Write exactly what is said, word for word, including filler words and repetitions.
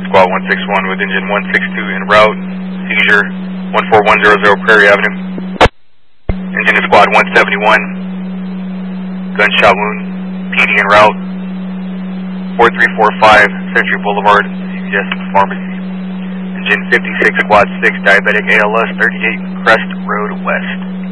Squad one six one with engine one six two en route. Seizure one four one zero zero Prairie Avenue. Engine to Squad one seventy-one. Gunshot wound. P D en route. four three four five Century Boulevard, C V S Pharmacy. Engine fifty-six Squad six Diabetic A L S thirty-eight Crest Road West.